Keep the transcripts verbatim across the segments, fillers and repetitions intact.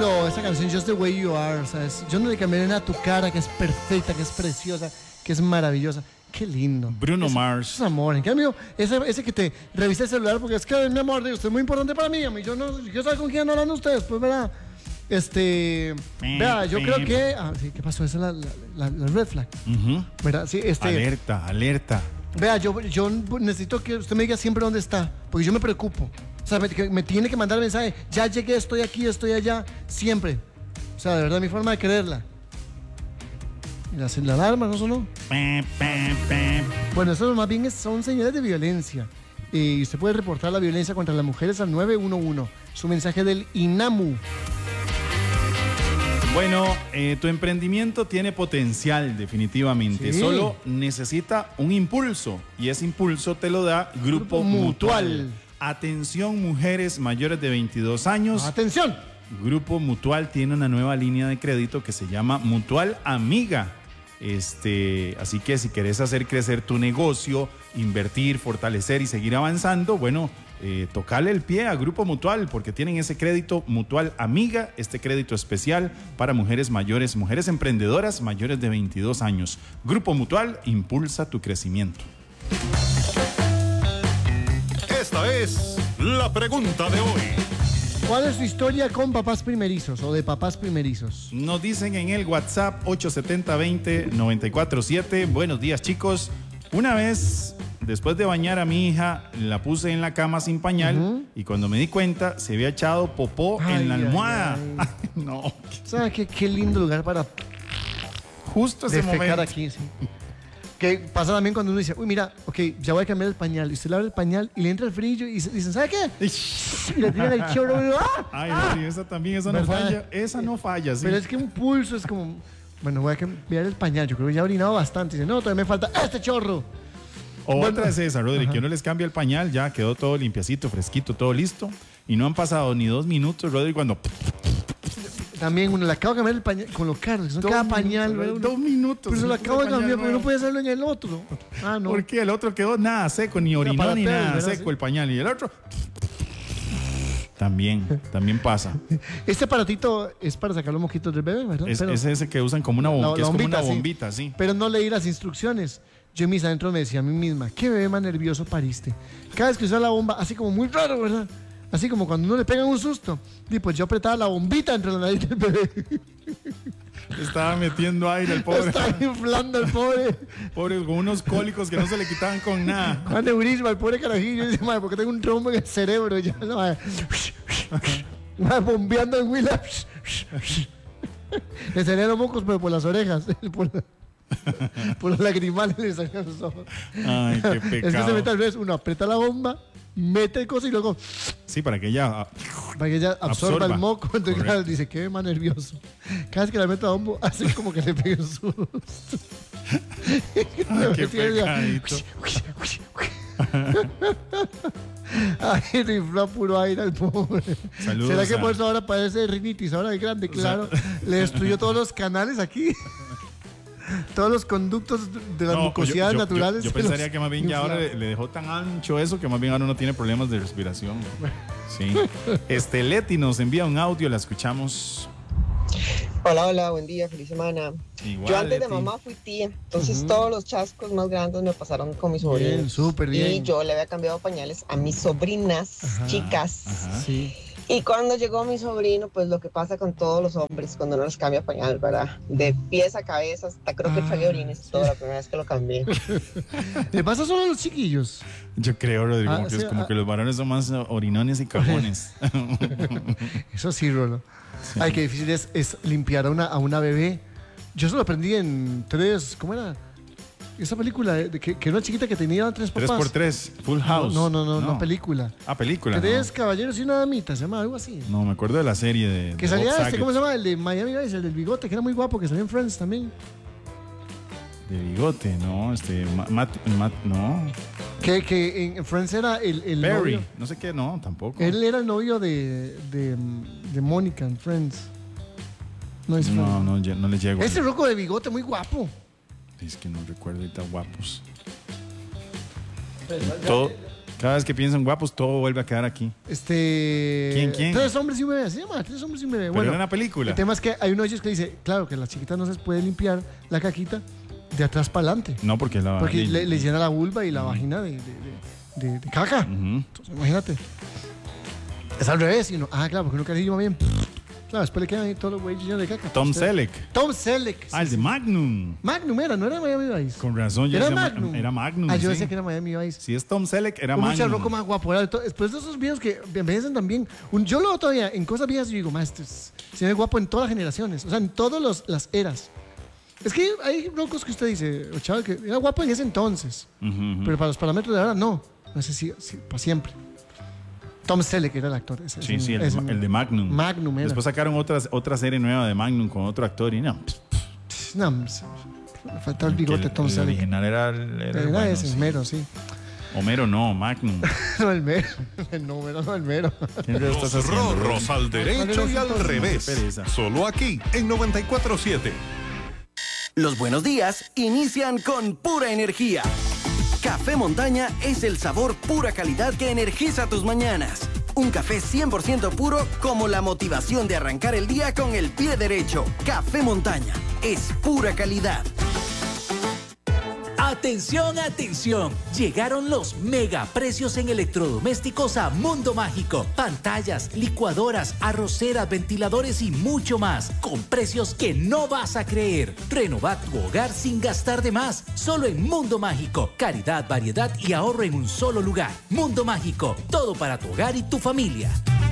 lindo esa canción, Just the Way You Are. O sea, es, yo no le cambiaré nada a tu cara, que es perfecta, que es preciosa, que es maravillosa. Qué lindo. Bruno es, Mars. Es amor. En cambio, ese, ese que te revisa el celular, porque es que, mi amor, usted es muy importante para mí. A mí yo no yo sé con quién andan hablando ustedes, pues, ¿verdad? Este. Vea, yo creo que. Ah, sí, ¿qué pasó? Esa es la, la, la, la red flag. Uh-huh. ¿Verdad? Sí, este. Alerta, alerta. Vea, yo, yo necesito que usted me diga siempre dónde está, porque yo me preocupo. O sea, me, me tiene que mandar el mensaje. Ya llegué, estoy aquí, estoy allá. Siempre. O sea, de verdad, mi forma de quererla. Y la, la alarma, ¿no sonó? Bueno, eso más bien es, son señales de violencia. Y usted puede reportar la violencia contra las mujeres al nueve uno uno. Su mensaje del INAMU. Bueno, eh, tu emprendimiento tiene potencial definitivamente, sí. Solo necesita un impulso y ese impulso te lo da Grupo, Grupo Mutual. Mutual. Atención mujeres mayores de veintidós años. ¡Atención! Grupo Mutual tiene una nueva línea de crédito que se llama Mutual Amiga. Este, así que si querés hacer crecer tu negocio, invertir, fortalecer y seguir avanzando, bueno, eh, tocale el pie a Grupo Mutual porque tienen ese crédito Mutual Amiga, este crédito especial para mujeres mayores, mujeres emprendedoras mayores de veintidós años. Grupo Mutual, impulsa tu crecimiento. Esta es la pregunta de hoy. ¿Cuál es su historia con papás primerizos o de papás primerizos? Nos dicen en el WhatsApp ocho siete cero, dos cero, nueve cuatro siete. Buenos días, chicos. Una vez, después de bañar a mi hija, la puse en la cama sin pañal uh-huh. y cuando me di cuenta, se había echado popó ay, en la almohada. Ay, ay. Ay, no. ¿Sabes qué, qué lindo lugar para justo ese defecar momento aquí? Sí. Que pasa también cuando uno dice, uy, mira, ok, ya voy a cambiar el pañal. Y usted le abre el pañal y le entra el frío y dicen, ¿sabe qué? Y le tiran el chorro. Y, ¡ah! Ay, no, sí, esa también, esa ¿verdad? no falla. Esa no falla, sí. Pero es que un pulso es como, bueno, voy a cambiar el pañal. Yo creo que ya he orinado bastante. Y dice, no, todavía me falta este chorro. O bueno, otra es esa, Rodri, que uno les cambia el pañal, ya quedó todo limpiacito, fresquito, todo listo. Y no han pasado ni dos minutos, Rodri, cuando... También uno le acaba de cambiar el pañal con los carros, son cada pañal, minutos, dos minutos. Pero se lo acabo de cambiar porque no puede hacerlo en el otro. Ah, no. Porque el otro quedó nada seco, ni orinó ni nada ¿verdad? seco el pañal. Y el otro también, también pasa. Este aparatito es para sacar los mojitos del bebé, ¿verdad? Es, pero, es ese que usan como una, bom- la, que la es bombita, como una bombita, sí. sí. Pero no leí las instrucciones. Yo en mis adentros me decía a mí misma, ¿qué bebé más nervioso pariste? Cada vez que usaba la bomba, así como muy raro, ¿verdad? Así como cuando uno le pega un susto. Y pues yo apretaba la bombita entre la nariz del bebé. Estaba metiendo aire el pobre. Estaba inflando el pobre. Pobre, con unos cólicos que no se le quitaban con nada. Un aneurisma, el pobre carajillo. Y dice, madre, porque tengo un trombo en el cerebro. Ya, no, madre. Madre, bombeando en Willa. Le salían los mocos, pero por las orejas. Por, la, por los lagrimales le salían los ojos. Ay, qué pecado. Es que se mete al revés. Uno aprieta la bomba, mete el coso y luego... Sí, para que ella... Para que ella absorba, absorba. el moco. Entonces, claro, dice, qué más nervioso. Cada vez que la meto a bombo, hace como que le pegue un susto. Ay, qué pecadito. Ay, le infló puro aire al pobre. Saludos. ¿Será que por eso ahora parece rinitis? Ahora de grande, claro. O sea, le destruyó todos los canales aquí. Todos los conductos de las no, mucosidades yo, yo, naturales. Yo, yo pensaría que más bien ya ahora le, le dejó tan ancho eso que más bien ahora no tiene problemas de respiración. Sí. Este Leti nos envía un audio, la escuchamos. Hola, hola, buen día, feliz semana. Igual, yo antes Leti. de mamá fui tía, entonces Uh-huh. todos los chascos más grandes me pasaron con mis sobrinos. Bien, súper bien. Y yo le había cambiado pañales a mis sobrinas, ajá, chicas. Ajá. Sí. Y cuando llegó mi sobrino, pues lo que pasa con todos los hombres cuando no les cambia pañal, ¿verdad? De pies a cabeza, hasta creo que el tragué orines, sí. Toda la primera vez que lo cambié. ¿Le pasa solo a los chiquillos? Yo creo, Rodrigo, Ah, que sí, es como ah. que los varones son más orinones y cajones. Eso sí, Rolo. Sí. Ay, qué difícil es, es limpiar a una, a una bebé. Yo eso lo aprendí en tres, ¿cómo era? Esa película, de que, que era una chiquita que tenía tres papás. Tres por tres, Full House. No, no, no, no, no película. Ah, película. Tres no. caballeros y una damita, se llama algo así. No, me acuerdo de la serie de. Que de salía Bob este, Saget. ¿cómo se llama? El de Miami Vice, el del bigote, que era muy guapo, que salió en Friends también. De bigote, no, este. Matt, Matt no. Que, que en Friends era el, el Barry, novio. no sé qué, no, tampoco. Él era el novio de, de, de Mónica en Friends. No, es no, no, no, no le llego. Ese roco de bigote muy guapo. Es que no recuerdo ahorita guapos. Pues, Todo, Cada vez que piensan guapos, todo vuelve a quedar aquí. Este. ¿Quién, quién? Tres hombres y un bebé. Se llama Tres hombres y un bebé. Pero Bueno, era una película. el tema es que hay uno de ellos que dice, claro, que las chiquitas no se puede limpiar la caquita de atrás para adelante. No, porque la... Porque y- le, le llena la vulva y la vagina de, de, de, de- de caca. Ujú. Entonces, imagínate. Es al revés. Y uno, ah, claro, porque uno casi lleva bien. Claro, después le quedan ahí todos los güeyes llenos de caca. Tom Usted- Selleck. Tom Selleck. Ah, el de Magnum. Magnum era, no era Miami Vice. Con razón, yo Era decía Ma- Magnum. Era Magnum. Ah, yo sí. decía que era Miami Vice. Si es Tom Selleck, era Un Magnum. charroco más guapo. Era de to- Después de esos videos que envejecen también. un- yo lo veo todavía en cosas viejas y digo, maestro, se ve guapo en todas las generaciones. O sea, en todas las eras. Es que hay rocos que usted dice, o chaval, que era guapo en ese entonces. Ujú, ujú. Pero para los parámetros de ahora, no. No sé si, si para siempre. Tom Selleck era el actor. Ese, Sí, ese- sí, el, ese- el de Magnum. Magnum era. Después sacaron otras, otra serie nueva de Magnum con otro actor y no. No, me faltaba el bigote de el, Tom el Selleck. original era el, era Era el bueno, ese, sí. el mero, sí. Homero no, Magnum. No, el mero. No, mero, no, el mero. ¿Qué le estás Los haciendo, rorros al derecho y al Qué revés. pereza. Solo aquí en noventa y cuatro siete. Los buenos días inician con pura energía. Café Montaña es el sabor pura calidad que energiza tus mañanas. Un café cien por ciento puro como la motivación de arrancar el día con el pie derecho. Café Montaña es pura calidad. Atención, atención. Llegaron los mega precios en electrodomésticos a Mundo Mágico. Pantallas, licuadoras, arroceras, ventiladores y mucho más. Con precios que no vas a creer. Renova tu hogar sin gastar de más. Solo en Mundo Mágico. Calidad, variedad y ahorro en un solo lugar. Mundo Mágico. Todo para tu hogar y tu familia.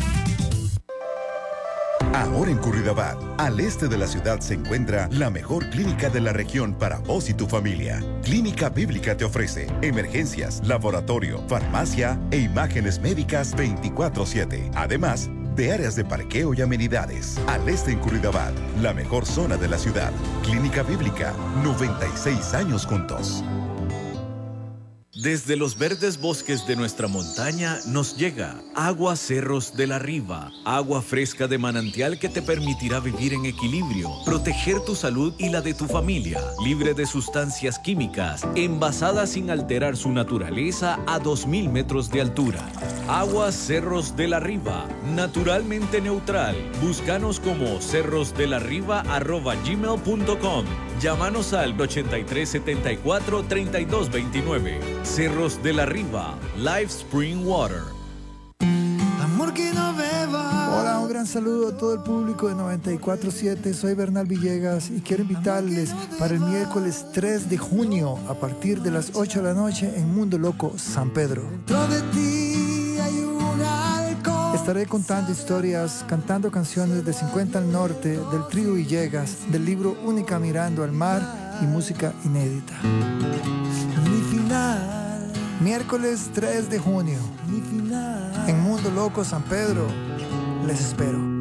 Ahora en Curridabat, al este de la ciudad, se encuentra la mejor clínica de la región para vos y tu familia. Clínica Bíblica te ofrece emergencias, laboratorio, farmacia e imágenes médicas veinticuatro siete. Además de áreas de parqueo y amenidades. Al este en Curridabat, la mejor zona de la ciudad. Clínica Bíblica, noventa y seis años juntos. Desde los verdes bosques de nuestra montaña nos llega Agua Cerros de la Riva, agua fresca de manantial que te permitirá vivir en equilibrio, proteger tu salud y la de tu familia, libre de sustancias químicas, envasada sin alterar su naturaleza a dos mil metros de altura. Agua Cerros de la Riva, naturalmente neutral. Búscanos como cerrosdelariva arroba gmail punto com. Llámanos al ochenta y tres setenta y cuatro treinta y dos veintinueve. Cerros de la Riva, Live Spring Water. Amor que no beba. Hola, un gran saludo a todo el público de noventa y cuatro siete. Soy Bernal Villegas y quiero invitarles para el miércoles tres de junio a partir de las ocho de la noche en Mundo Loco San Pedro. Dentro de ti hay un halcón. Estaré contando historias, cantando canciones de cincuenta al norte, del trío Villegas, del libro Única Mirando al Mar y música inédita. Mi final, miércoles tres de junio, mi final, en Mundo Loco San Pedro, les espero.